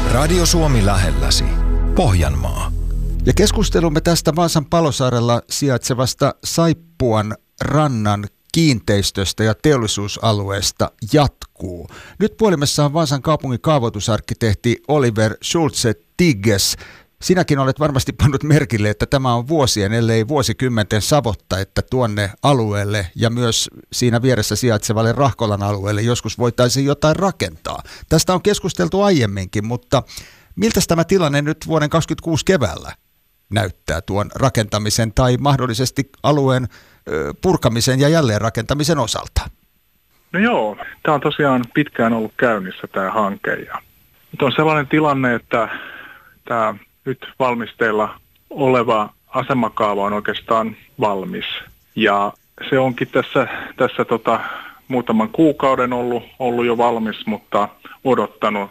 Radio Suomi lähelläsi. Pohjanmaa. Ja keskustelumme tästä Vaasan Palosaarella sijaitsevasta Saippuan rannan kiinteistöstä ja teollisuusalueesta jatkuu. Nyt puolimessa on Vaasan kaupungin kaavoitusarkkitehti Oliver Schulze-Tigges. Sinäkin olet varmasti pannut merkille, että tämä on vuosien, ellei vuosikymmenten savotta, että tuonne alueelle ja myös siinä vieressä sijaitsevalle Rahkolan alueelle joskus voitaisiin jotain rakentaa. Tästä on keskusteltu aiemminkin, mutta miltä tämä tilanne nyt vuoden 2026 keväällä näyttää tuon rakentamisen tai mahdollisesti alueen purkamisen ja jälleenrakentamisen osalta? No joo, tämä on tosiaan pitkään ollut käynnissä tämä hanke. Ja nyt on sellainen tilanne, että tämä nyt valmisteilla oleva asemakaava on oikeastaan valmis. Ja se onkin tässä muutaman kuukauden ollut jo valmis, mutta odottanut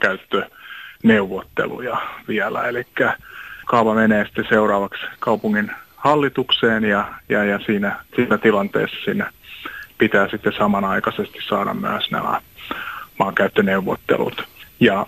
maankäyttöneuvotteluja vielä. Eli kaava menee sitten seuraavaksi kaupungin hallitukseen ja siinä tilanteessa sinne pitää sitten samanaikaisesti saada myös nämä maankäyttöneuvottelut. Ja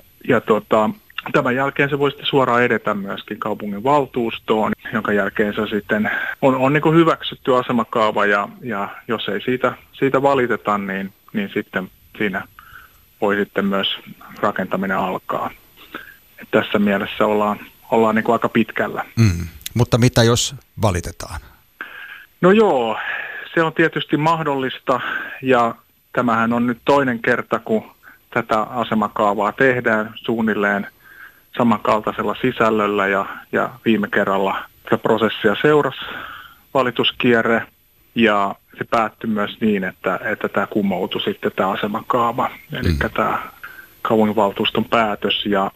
tämän jälkeen se voi sitten suoraan edetä myöskin kaupungin valtuustoon, jonka jälkeen se sitten on niin kuin hyväksytty asemakaava ja jos ei siitä valiteta, niin sitten siinä voi sitten myös rakentaminen alkaa. Et tässä mielessä ollaan niin kuin aika pitkällä. Mutta mitä jos valitetaan? No joo, se on tietysti mahdollista ja tämähän on nyt toinen kerta, kun tätä asemakaavaa tehdään suunnilleen samankaltaisella sisällöllä ja viime kerralla tätä prosessia seurasi valituskierre ja se päättyi myös niin, että tämä kumoutui sitten tämä asemakaava. Eli tämä kaupunginvaltuuston päätös ja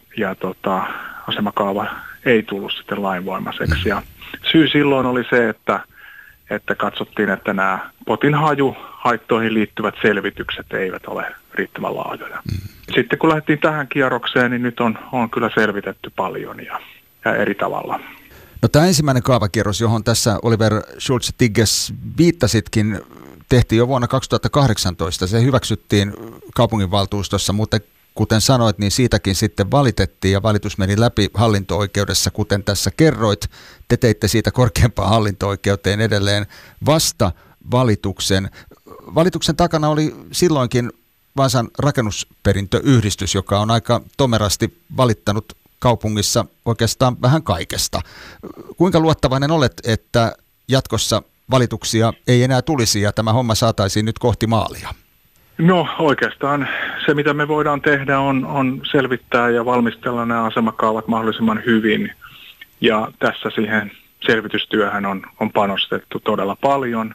asemakaava ei tullut sitten lainvoimaiseksi. Ja syy silloin oli se, että katsottiin, että nämä potinhajuhaittoihin liittyvät selvitykset eivät ole riittävän laajoja. Sitten kun lähdettiin tähän kierrokseen, niin nyt on kyllä selvitetty paljon ja eri tavalla. No tämä ensimmäinen kaavakierros, johon tässä Oliver Schulze-Tigges viittasitkin, tehtiin jo vuonna 2018. Se hyväksyttiin kaupunginvaltuustossa, mutta kuten sanoit, niin siitäkin sitten valitettiin ja valitus meni läpi hallinto-oikeudessa, kuten tässä kerroit. Te teitte siitä korkeampaan hallinto-oikeuteen edelleen vasta valituksen. Valituksen takana oli silloinkin Vaasan rakennusperintöyhdistys, joka on aika tomerasti valittanut kaupungissa oikeastaan vähän kaikesta. Kuinka luottavainen olet, että jatkossa valituksia ei enää tulisi ja tämä homma saataisiin nyt kohti maalia? No oikeastaan se, mitä me voidaan tehdä, on selvittää ja valmistella nämä asemakaavat mahdollisimman hyvin. Ja tässä siihen selvitystyöhön on panostettu todella paljon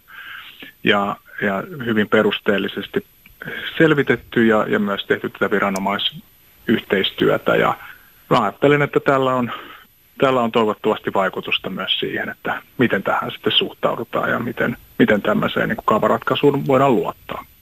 ja hyvin perusteellisesti selvitetty ja myös tehty tätä viranomaisyhteistyötä. Ja mä ajattelen, että tällä on toivottavasti vaikutusta myös siihen, että miten tähän sitten suhtaudutaan ja miten tämmöiseen niin kuin kaavaratkaisuun voidaan luottaa.